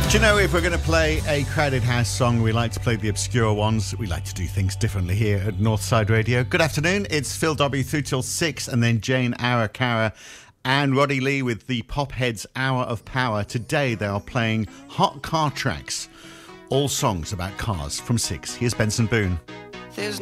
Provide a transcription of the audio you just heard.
Do you know, if we're going to play a Crowded House song, we like to play the obscure ones. We like to do things differently here at Northside Radio. Good afternoon. It's Phil Dobby through till 6, and then Jane Aracara and Roddy Lee with the Popheads Hour of Power. Today they are playing hot car tracks, all songs about cars from 6. Here's Benson Boone. There's